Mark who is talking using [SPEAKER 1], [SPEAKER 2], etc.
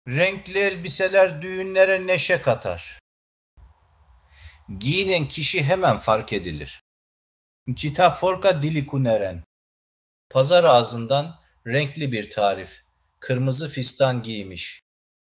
[SPEAKER 1] Renkli elbiseler düğünlere neşe katar. Giyinen kişi hemen fark edilir. Citaforka dilikuneren. Pazar ağzından renkli bir tarif. Kırmızı fistan giymiş.